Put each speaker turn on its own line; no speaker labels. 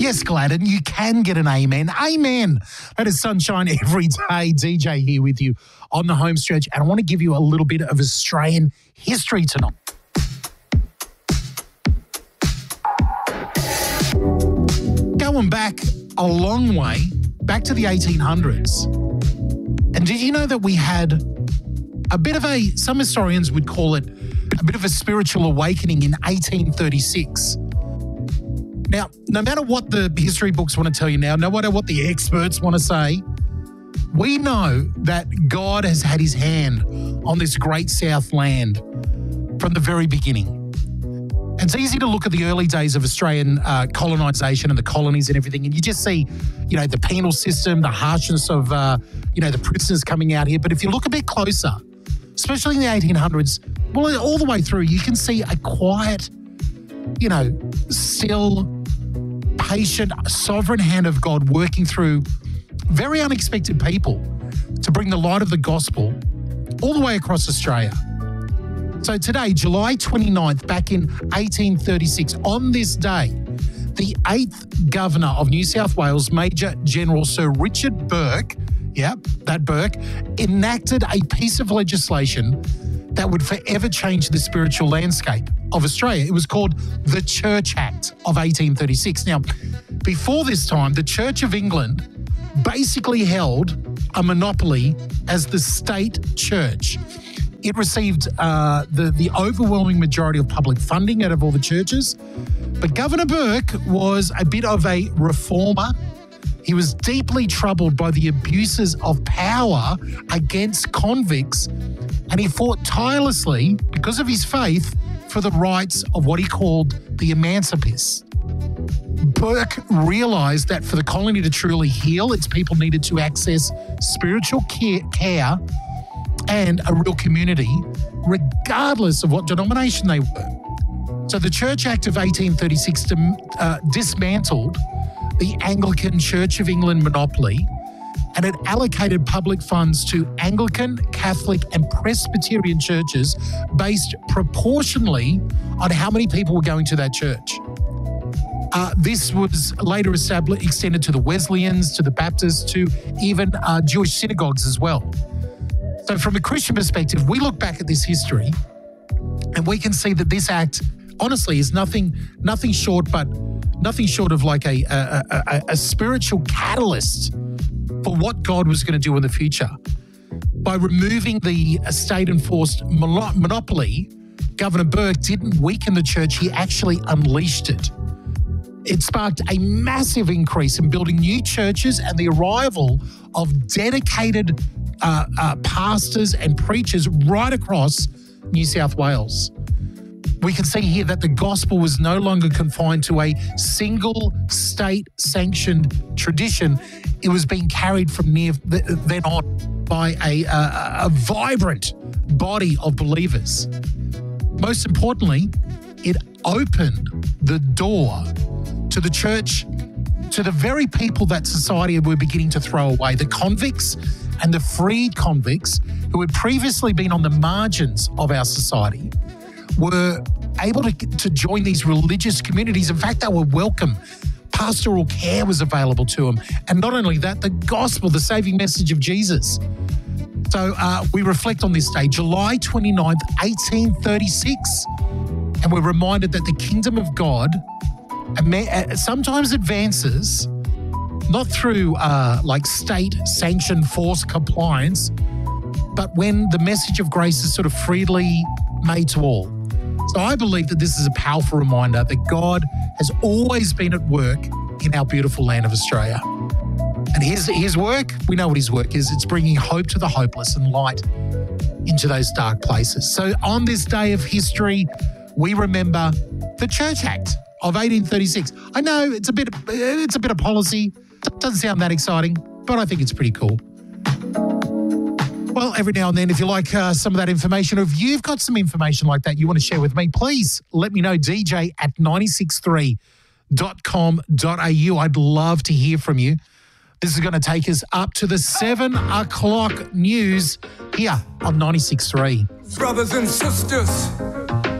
Yes, Gladden, you can get an amen. Amen. That is Sunshine every day. DJ here with you on the home stretch. And I want to give you a little bit of Australian history tonight. Going back a long way, back to the 1800s. And did you know that we had a bit of some historians would call it a bit of a spiritual awakening in 1836. Now, no matter what the history books want to tell you now, no matter what the experts want to say, we know that God has had his hand on this great South land from the very beginning. And it's easy to look at the early days of Australian colonisation and the colonies and everything, and you just see, the penal system, the harshness of, the prisoners coming out here. But if you look a bit closer, especially in the 1800s, well, all the way through, you can see a quiet, still, patient, sovereign hand of God working through very unexpected people to bring the light of the gospel all the way across Australia. So today, July 29th, back in 1836, on this day, the 8th Governor of New South Wales, Major General Sir Richard Bourke, enacted a piece of legislation that would forever change the spiritual landscape of Australia. It was called the Church Act of 1836. Now, before this time, the Church of England basically held a monopoly as the state church. It received the overwhelming majority of public funding out of all the churches. But Governor Bourke was a bit of a reformer. He was deeply troubled by the abuses of power against convicts, and he fought tirelessly, because of his faith, for the rights of what he called the emancipists. Bourke realised that for the colony to truly heal, its people needed to access spiritual care and a real community, regardless of what denomination they were. So the Church Act of 1836 dismantled the Anglican Church of England monopoly, and it allocated public funds to Anglican, Catholic and Presbyterian churches based proportionally on how many people were going to that church. This was later extended to the Wesleyans, to the Baptists, to even Jewish synagogues as well. So from a Christian perspective, we look back at this history and we can see that this act, honestly, is nothing short of like a spiritual catalyst for what God was going to do in the future. By removing the state-enforced monopoly, Governor Bourke didn't weaken the church, he actually unleashed it. It sparked a massive increase in building new churches and the arrival of dedicated pastors and preachers right across New South Wales. We can see here that the gospel was no longer confined to a single state-sanctioned tradition. It was being carried from then on by a vibrant body of believers. Most importantly, it opened the door to the church, to the very people that society were beginning to throw away, the convicts and the freed convicts who had previously been on the margins of our society were able to join these religious communities. In fact, they were welcome. Pastoral care was available to them. And not only that, the gospel, the saving message of Jesus. So we reflect on this day, July 29th, 1836, and we're reminded that the kingdom of God sometimes advances not through like state-sanctioned forced compliance, but when the message of grace is sort of freely made to all. So I believe that this is a powerful reminder that God has always been at work in our beautiful land of Australia. And his work, we know what his work is. It's bringing hope to the hopeless and light into those dark places. So on this day of history, we remember the Church Act of 1836. I know it's a bit of policy. It doesn't sound that exciting, but I think it's pretty cool. Well, every now and then, if you like some of that information, or if you've got some information like that you want to share with me, please let me know, dj@963.com.au. I'd love to hear from you. This is going to take us up to the 7 o'clock news here on 96.3.
Brothers and sisters,